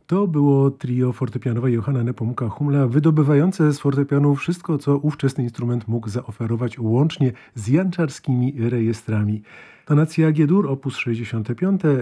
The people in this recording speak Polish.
To było trio fortepianowe Johanna Nepomuka-Hummela, wydobywające z fortepianu wszystko, co ówczesny instrument mógł zaoferować, łącznie z janczarskimi rejestrami. Tonacja G-dur, op. 65,